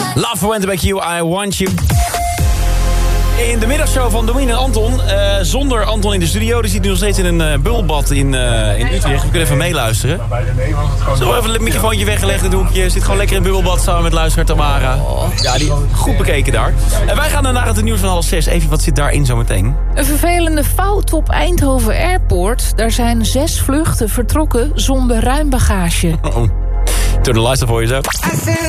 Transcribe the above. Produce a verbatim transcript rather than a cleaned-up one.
Love for When to Back You, I Want You. In de middagshow van Domien en Anton. Uh, zonder Anton in de studio. Die zit nu nog steeds in een uh, bubbelbad in, uh, in Utrecht. We kunnen even meeluisteren. Zo even het microfoontje weggelegd in het hoekje. Zit gewoon lekker in een bubbelbad samen met luisteraar Tamara. Ja, die goed bekeken daar. En wij gaan daarna het nieuws van half zes. Even, wat zit daarin zometeen? Een vervelende fout op Eindhoven Airport. Daar zijn zes vluchten vertrokken zonder ruim bagage. Oh. Turn the lights off voor je zo.